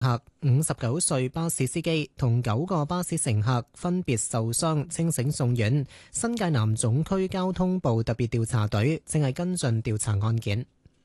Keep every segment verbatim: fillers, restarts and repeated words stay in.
客，五十九歲巴士司機同九個巴士乘客分別受傷，清醒送院。新界南總區交通部特別調查隊正係跟進調查案件。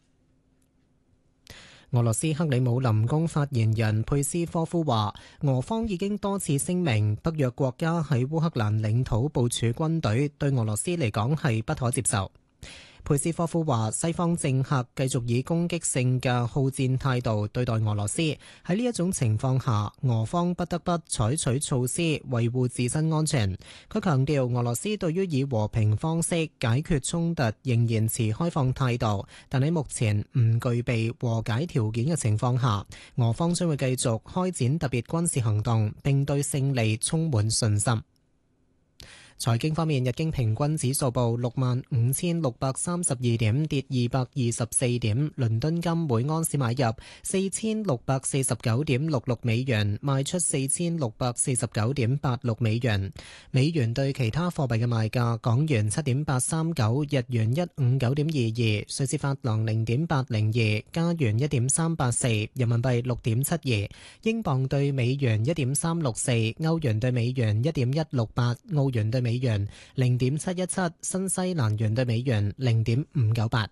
俄羅斯克里姆林宮發言人佩斯科夫話，俄方已經多次聲明，北約國家喺烏克蘭領土部署軍隊，對俄羅斯嚟講係不可接受。佩斯科夫話，西方政客繼續以攻擊性嘅好戰態度對待俄羅斯，喺呢一種情況下，俄方不得不採取措施維護自身安全。佢強調，俄羅斯對於以和平方式解決衝突仍然持開放態度，但喺目前唔具備和解條件嘅情況下，俄方將會繼續開展特別軍事行動，並對勝利充滿信心。財經方面，日經平均指數報六萬五千六百三十二點，跌二百二十四點。倫敦金每盎司買入四千六百四十九點六六美元，賣出四千六百四十九點八六美元。美元對其他貨幣嘅賣價：港元七點八三九，日元一五九點二二，瑞士法郎零點八零二，加元一點三八四，人民幣六點七二，英鎊對美元一點三六四，歐元對美元一點一六八，澳元對美元零點七一七，新西蘭元對美元零點五九八。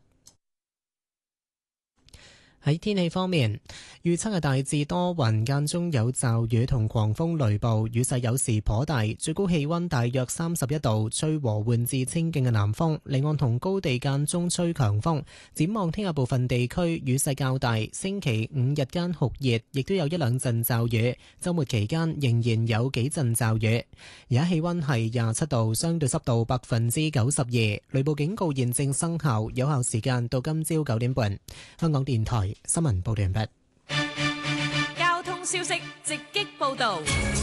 喺天氣方面，預測係大致多雲，間中有驟雨同狂風雷暴，雨勢有時頗大，最高氣溫大約三十一度，吹和緩至清勁嘅南風，離岸同高地間中吹強風。展望聽日部分地區雨勢較大，星期五日間酷熱，亦都有一兩陣驟雨，週末期間仍然有幾陣驟雨。而家氣溫係廿七度，相對濕度百分之九十二，雷暴警告現正生效，有效時間到今朝九點半。香港電台新聞報道完畢。 交通消息直擊報道。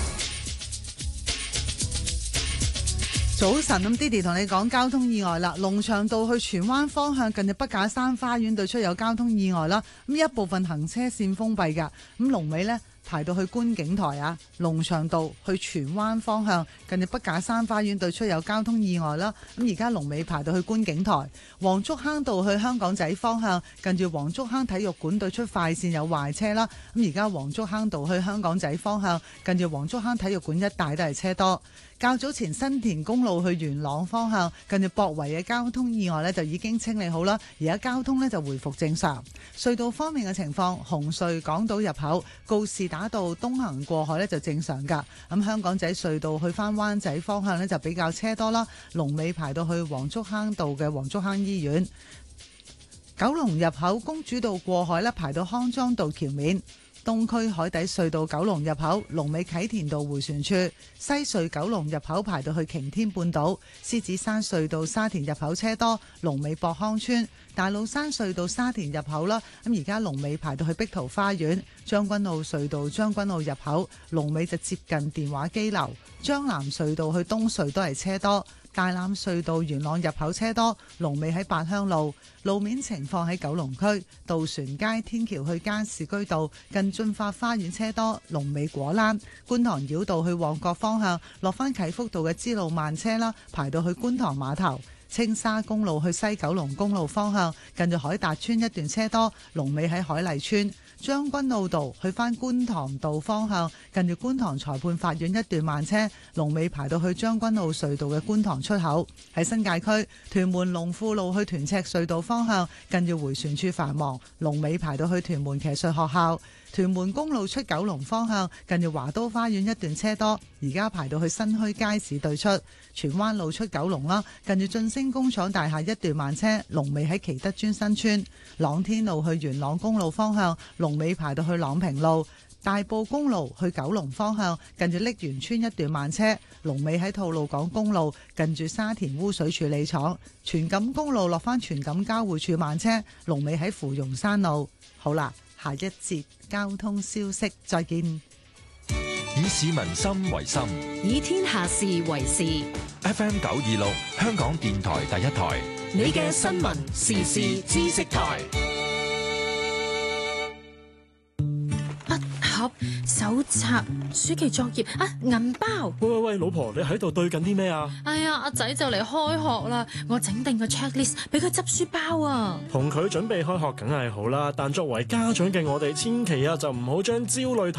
早晨，咁 Didi 同你講交通意外啦。龍翔道去荃灣方向近住北架山花園對出有交通意外啦。咁一部分行車線封閉噶。咁龍尾呢，排到去觀景台啊。龍翔道去荃灣方向近住北架山花園對出有交通意外啦。咁而家龍尾排到去觀景台。黃竹坑道去香港仔方向近住黃竹坑體育館對出快線有壞車啦。咁而家黃竹坑道去香港仔方向近住黃竹坑體育館一帶都係車多。較早前新田公路去元朗方向近住博圍嘅交通意外呢就已經清理好啦，而家交通呢就回復正常。隧道方面嘅情況，紅隧港島入口告士打道東行過海呢就正常噶，咁香港仔隧道去返灣仔方向呢就比較車多啦，龍尾排到去黃竹坑道嘅黃竹坑醫院。九龍入口公主道過海呢排到康莊道橋面。東區海底隧道九龍入口龍尾啟田道迴旋處，西隧九龍入口排到去擎天半島，獅子山隧道沙田入口車多，龍尾博康村，大老山隧道沙田入口啦，咁而家龍尾排到去碧桃花園，將軍澳隧道將軍澳入口龍尾就接近電話機樓，將南隧道去東隧都係車多。大欖隧道元朗入口車多，龍尾喺八鄉路。路面情況喺九龍區渡船街天橋去加士居道近駿發花園車多，龍尾果欄。觀塘繞道去旺角方向落返啟福道嘅支路慢車啦，排到去觀塘碼頭。青沙公路去西九龍公路方向近住海達村一段車多，龍尾喺海麗村。將軍澳道去返觀塘道方向近住觀塘裁判法院一段慢車，龍尾排到去將軍澳隧道嘅觀塘出口。喺新界區屯門龍富路去屯赤隧道方向近住迴旋處繁忙，龍尾排到去屯門騎術學校。屯門公路出九龍方向近住華都花園一段車多，而家排到去新墟街市對出。荃灣路出九龍啦，近住晉升工廠大廈一段慢車，龍尾喺祈德尊新村。朗天路去元朗公路方向龍尾排到去朗平路。大埔公路去九龍方向近住瀝源村一段慢車，龍尾喺吐露港公路近住沙田污水處理廠。荃錦公路落返荃錦交匯處慢車，龍尾喺芙蓉山路。好啦，下一節交通消息再見。 以市民心為心， 以天下事為事。 F M 九二六香港電台第一台， 你嘅新聞時事知識台。 盒、手冊、暑期作業啊、銀包。 喂喂喂，老婆，你喺度對緊啲咩啊？ 哎呀，阿仔就嚟開學啦，我整定個 checklist 俾佢執書包啊。 同佢準備開學梗係好啦，但作為家長嘅我哋，千祈啊就唔好將焦慮